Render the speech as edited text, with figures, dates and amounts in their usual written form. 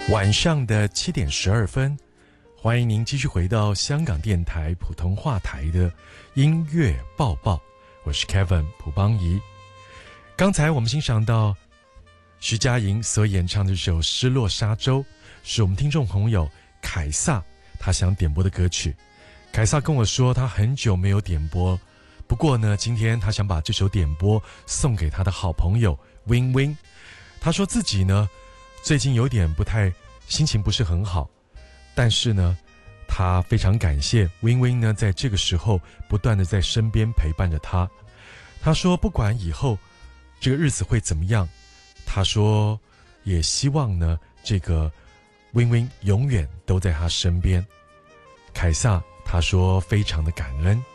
晚上的7:12，欢迎您继续回到香港电台普通话台的音乐报报，我是 Kevin 蒲邦仪。刚才我们欣赏到徐佳莹所演唱的这首《失落沙洲》，是我们听众朋友凯撒他想点播的歌曲。凯撒跟我说他很久没有点播，不过呢，今天他想把这首点播送给他的好朋友 Win Win。他说自己呢最近有点心情不是很好，但是呢他非常感谢 Win Win 呢在这个时候不断的在身边陪伴着他。他说不管以后这个日子会怎么样，他说也希望呢这个 Win Win 永远都在他身边。凯撒他说非常的感恩。